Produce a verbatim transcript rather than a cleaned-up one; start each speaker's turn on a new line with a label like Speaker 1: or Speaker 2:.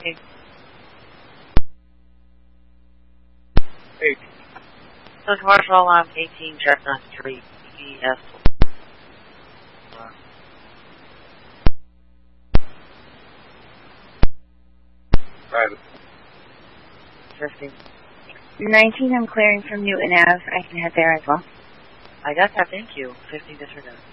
Speaker 1: Eight.
Speaker 2: Eight.
Speaker 1: So commercial on eighteen Chestnut Street, E S.
Speaker 2: Private.
Speaker 1: Fifteen.
Speaker 3: nineteen, I'm clearing from Newton Ave. I can head there as well.
Speaker 1: I got that, thank you. Fifteen disregard.